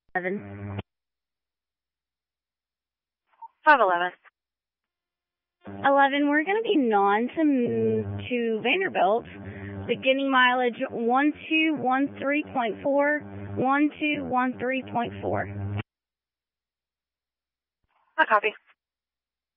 11. 511. 11, we're going to be to Vanderbilt, beginning mileage 1213.4, 1213.4. I copy.